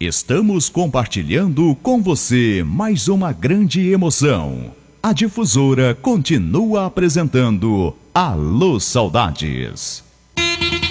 Estamos compartilhando com você mais uma grande emoção. A Difusora continua apresentando Alô Saudades.